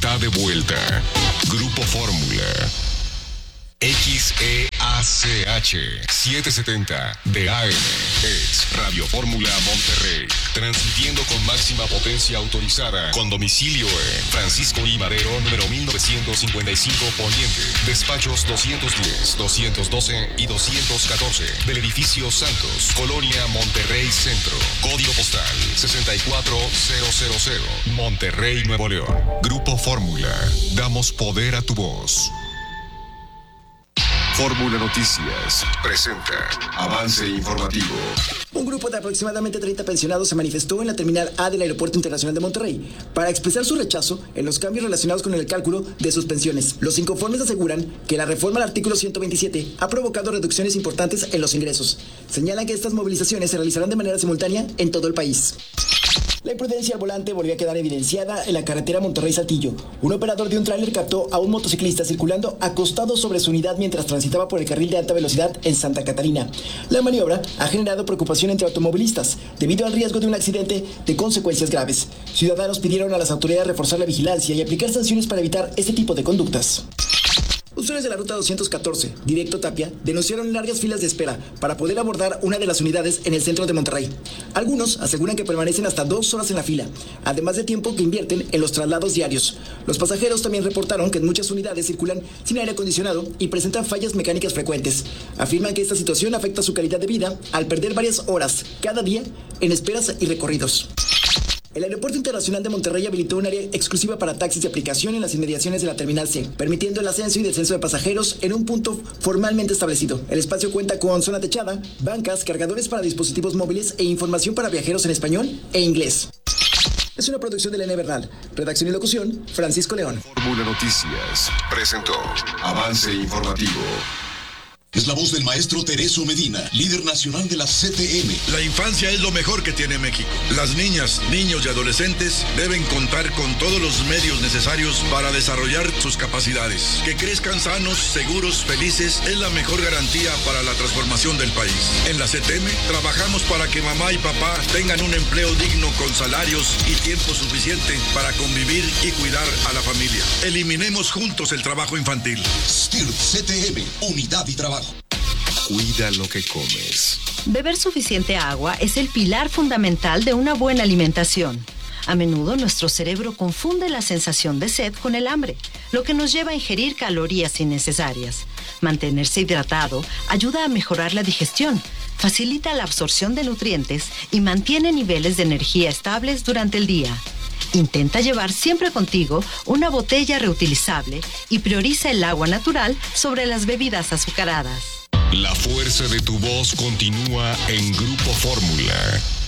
está de vuelta. Grupo Fórmula. XEACH 770 de AM es Radio Fórmula Monterrey, transmitiendo con máxima potencia autorizada, con domicilio en Francisco I. Madero, número 1955 Poniente, despachos 210, 212 y 214 del edificio Santos, Colonia Monterrey Centro, código postal 64000, Monterrey, Nuevo León. Grupo Fórmula, damos poder a tu voz. Fórmula Noticias presenta Avance Informativo. Un grupo de aproximadamente 30 pensionados se manifestó en la Terminal A del Aeropuerto Internacional de Monterrey para expresar su rechazo en los cambios relacionados con el cálculo de sus pensiones. Los inconformes aseguran que la reforma al artículo 127 ha provocado reducciones importantes en los ingresos. Señalan que estas movilizaciones se realizarán de manera simultánea en todo el país. La imprudencia al volante volvió a quedar evidenciada en la carretera Monterrey-Saltillo. Un operador de un tráiler captó a un motociclista circulando acostado sobre su unidad mientras transitaba por el carril de alta velocidad en Santa Catarina. La maniobra ha generado preocupación entre automovilistas debido al riesgo de un accidente de consecuencias graves. Ciudadanos pidieron a las autoridades reforzar la vigilancia y aplicar sanciones para evitar este tipo de conductas. Usuarios de la ruta 214, directo Tapia, denunciaron largas filas de espera para poder abordar una de las unidades en el centro de Monterrey. Algunos aseguran que permanecen hasta 2 horas en la fila, además de tiempo que invierten en los traslados diarios. Los pasajeros también reportaron que en muchas unidades circulan sin aire acondicionado y presentan fallas mecánicas frecuentes. Afirman que esta situación afecta su calidad de vida al perder varias horas cada día en esperas y recorridos. El Aeropuerto Internacional de Monterrey habilitó un área exclusiva para taxis de aplicación en las inmediaciones de la Terminal C, permitiendo el ascenso y descenso de pasajeros en un punto formalmente establecido. El espacio cuenta con zona techada, bancas, cargadores para dispositivos móviles e información para viajeros en español e inglés. Es una producción de Elena Bernal. Redacción y locución, Francisco León. Fórmula Noticias presentó Avance Informativo. Es la voz del maestro Tereso Medina, líder nacional de la CTM. La infancia es lo mejor que tiene México. Las niñas, niños y adolescentes deben contar con todos los medios necesarios para desarrollar sus capacidades. Que crezcan sanos, seguros, felices es la mejor garantía para la transformación del país. En la CTM trabajamos para que mamá y papá tengan un empleo digno con salarios y tiempo suficiente para convivir y cuidar a la familia. Eliminemos juntos el trabajo infantil. STIRT CTM, unidad y trabajo. Cuida lo que comes. Beber suficiente agua es el pilar fundamental de una buena alimentación. A menudo nuestro cerebro confunde la sensación de sed con el hambre, lo que nos lleva a ingerir calorías innecesarias. Mantenerse hidratado ayuda a mejorar la digestión, facilita la absorción de nutrientes y mantiene niveles de energía estables durante el día. Intenta llevar siempre contigo una botella reutilizable y prioriza el agua natural sobre las bebidas azucaradas. La fuerza de tu voz continúa en Grupo Fórmula.